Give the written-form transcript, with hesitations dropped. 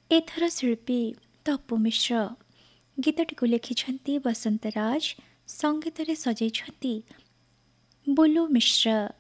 ଏଥର ଶିଳ୍ପୀ ତପୁ ମିଶ୍ର, ଗୀତଟିକୁ ଲେଖିଛନ୍ତି ବସନ୍ତରାଜ, ସଙ୍ଗୀତରେ ସଜେଇଛନ୍ତି ବୁଲୁ ମିଶ୍ର।